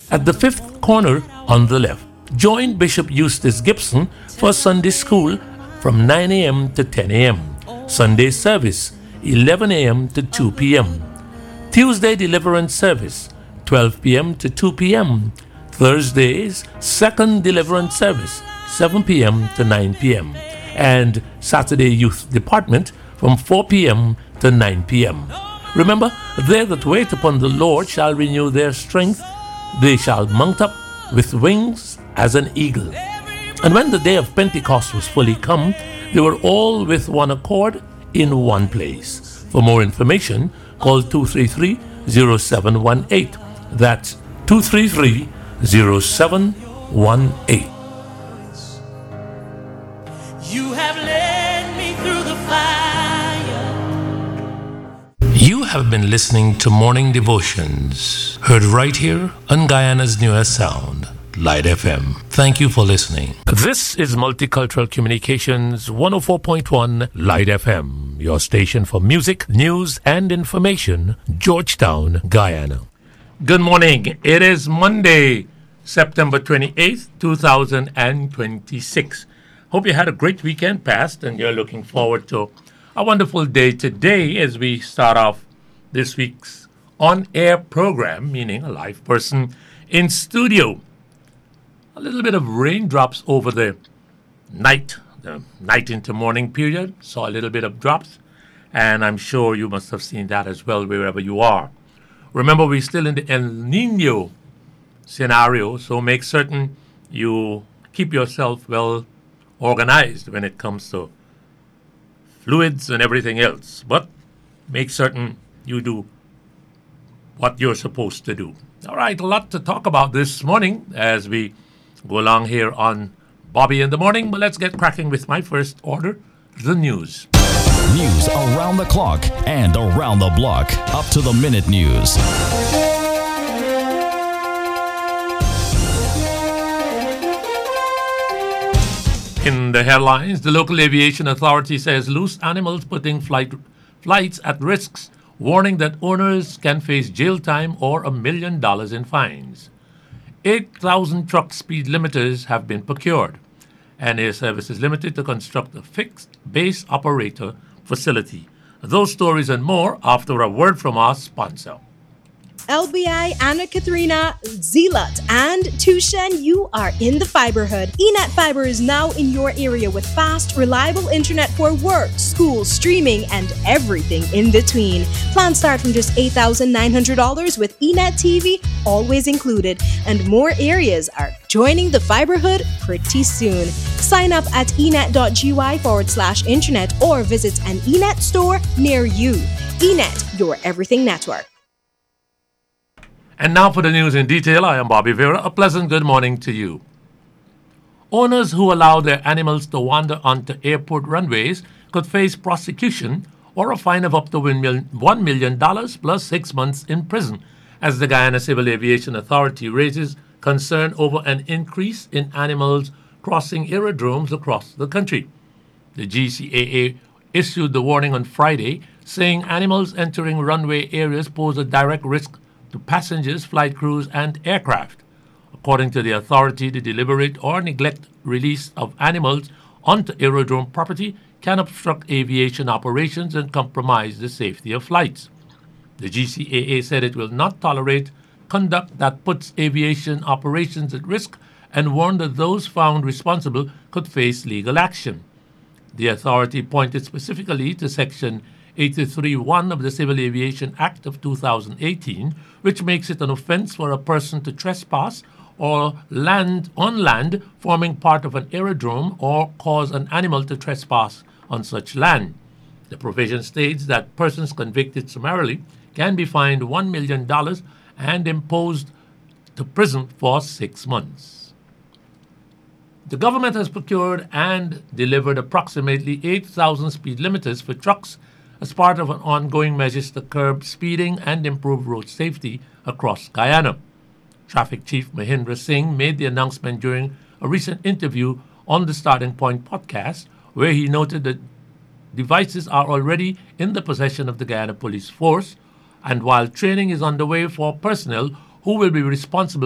at the fifth corner on the left. Join Bishop Eustace Gibson for Sunday school from 9 a.m. to 10 a.m. Sunday service 11 a.m. to 2 p.m. Tuesday deliverance service 12 p.m. to 2 p.m. Thursdays second deliverance service 7 p.m. to 9 p.m. and Saturday youth department from 4 p.m. to 9 p.m. Remember, they that wait upon the Lord shall renew their strength. They shall mount up with wings as an eagle. And when the day of Pentecost was fully come, they were all with one accord in one place. For more information, call 233-0718. That's 233-0718. You have led me through the fire. You have been listening to Morning Devotions, heard right here on Guyana's newest sound, Light FM. Thank you for listening. This is Multicultural Communications 104.1 Light FM, your station for music, news, and information, Georgetown, Guyana. Good morning. It is Monday, September 28th, 2026. Hope you had a great weekend past and you're looking forward to a wonderful day today as we start off this week's on-air program, meaning a live person in studio. A little bit of raindrops over the night into morning period. Saw a little bit of drops, and I'm sure you must have seen that as well wherever you are. Remember, we're still in the El Nino scenario, so make certain you keep yourself well organized when it comes to fluids and everything else. But make certain you do what you're supposed to do. All right, a lot to talk about this morning as we go along here on Bobby in the Morning, but let's get cracking with my first order, the news. News around the clock and around the block. Up to the minute news. In the headlines, the local aviation authority says loose animals putting flights at risks, warning that owners can face jail time or $1 million in fines. 8,000 truck speed limiters have been procured, and Air Services Limited to construct a fixed base operator facility. Those stories and more after a word from our sponsor. LBI, Anna Katharina, Zealot, and Tushen, you are in the fiberhood. eNet Fiber is now in your area with fast, reliable internet for work, school, streaming, and everything in between. Plans start from just $8,900 with eNet TV always included, and more areas are joining the fiberhood pretty soon. Sign up at enet.gy/internet or visit an eNet store near you. eNet, your everything network. And now for the news in detail, I am Bobby Vera. A pleasant good morning to you. Owners who allow their animals to wander onto airport runways could face prosecution or a fine of up to $1 million plus 6 months in prison, as the Guyana Civil Aviation Authority raises concern over an increase in animals crossing aerodromes across the country. The GCAA issued the warning on Friday, saying animals entering runway areas pose a direct risk to passengers, flight crews, and aircraft. According to the authority, the deliberate or neglect release of animals onto aerodrome property can obstruct aviation operations and compromise the safety of flights. The GCAA said it will not tolerate conduct that puts aviation operations at risk and warned that those found responsible could face legal action. The authority pointed specifically to Section 83(1) of the Civil Aviation Act of 2018, which makes it an offense for a person to trespass or land forming part of an aerodrome or cause an animal to trespass on such land. The provision states that persons convicted summarily can be fined $1 million and imposed to prison for 6 months. The government has procured and delivered approximately 8,000 speed limiters for trucks as part of an ongoing measures to curb speeding and improve road safety across Guyana. Traffic Chief Mahindra Singh made the announcement during a recent interview on the Starting Point podcast, where he noted that devices are already in the possession of the Guyana Police Force, and while training is underway for personnel who will be responsible